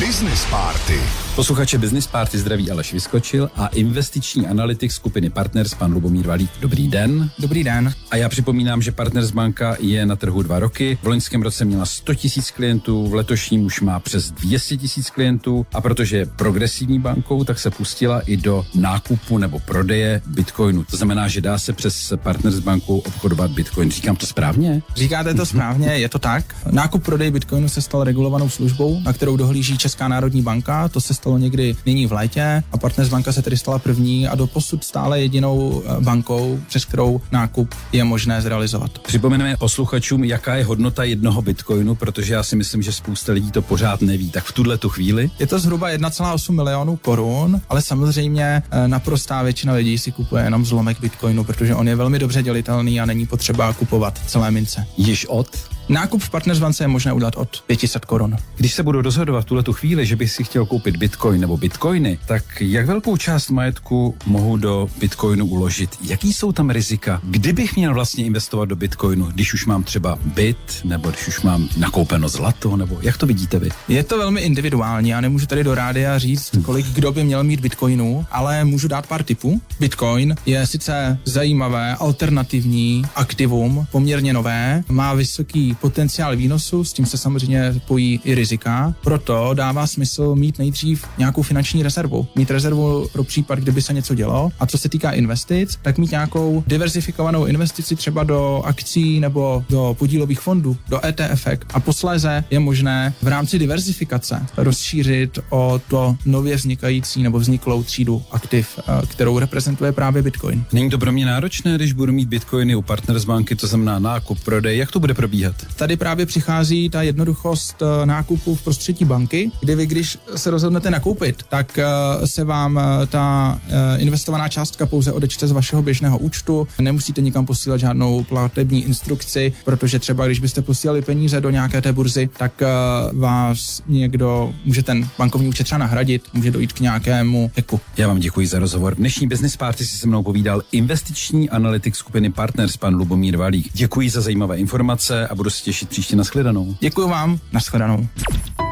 Business Party. Posluchače Business Party zdraví Aleš Vyskočil a investiční analytik skupiny Partners pan Lubomír Valík. Dobrý den. Dobrý den. A já připomínám, že Partners banka je na trhu 2 roky. V loňském roce měla 100 000 klientů, v letošním už má přes 200 000 klientů a protože je progresivní bankou, tak se pustila i do nákupu nebo prodeje bitcoinu. To znamená, že dá se přes Partners banku obchodovat bitcoin. Říkám to správně? Říkáte to správně, je to tak. Nákup prodej bitcoinu se stal regulovanou službou, na kterou dohlíží Česká národní banka. To se stalo někdy nyní v létě a Partners banka se tedy stala první a doposud stále jedinou bankou, přes kterou nákup je možné zrealizovat. Připomeneme posluchačům, jaká je hodnota jednoho bitcoinu, protože já si myslím, že spousta lidí to pořád neví. Tak v tuhletu chvíli je to zhruba 1,8 milionu korun, ale samozřejmě naprostá většina lidí si kupuje jenom zlomek bitcoinu, protože on je velmi dobře dělitelný a není potřeba kupovat celé mince. Již od? Nákup v Partners bance je možné udělat od 500 korun. Když se budu rozhodovat v tuhletu chvíli, že bych si chtěl koupit bitcoin nebo bitcoiny, tak jak velkou část majetku mohu do bitcoinu uložit? Jaký jsou tam rizika? Kdybych měl vlastně investovat do bitcoinu, když už mám třeba byt, nebo když už mám nakoupeno zlato, nebo jak to vidíte vy? Je to velmi individuální, já nemůžu tady do rádia říct, kolik kdo by měl mít bitcoinů, ale můžu dát pár tipů. Bitcoin je sice zajímavé, alternativní aktivum, poměrně nové, má vysoký potenciál výnosu, s tím se samozřejmě pojí i rizika, proto dává smysl mít nejdřív nějakou finanční rezervu. Mít rezervu pro případ, kdyby se něco dělo. A co se týká investic, tak mít nějakou diverzifikovanou investici třeba do akcí nebo do podílových fondů, do ETF. A posléze je možné v rámci diverzifikace rozšířit o to nově vznikající nebo vzniklou třídu aktiv, kterou reprezentuje právě Bitcoin. Není to pro mě náročné, když budu mít bitcoiny u Partners banky, to znamená nákup, prodej, jak to bude probíhat? Tady právě přichází ta jednoduchost nákupu v prostředí banky, kdy vy, když se rozhodnete nakoupit, tak se vám ta investovaná částka pouze odečte z vašeho běžného účtu. Nemusíte nikam posílat žádnou platební instrukci, protože třeba když byste posílali peníze do nějaké té burzy, tak vás někdo může ten bankovní účet třeba nahradit, může dojít k nějakému hacku. Já vám děkuji za rozhovor. V dnešní Business Party si se mnou povídal investiční analytik skupiny Partners pan Lubomír Valík. Děkuji za zajímavé informace a budu se těšit příště na shledanou. Děkuji vám, na shledanou.